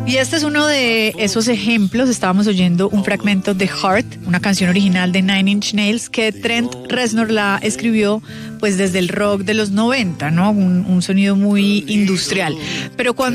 Y este es uno de esos ejemplos. Estábamos oyendo un fragmento de Heart, una canción original de Nine Inch Nails que Trent Reznor la escribió pues desde el rock de los 90, ¿no? Un sonido muy industrial. Pero cuando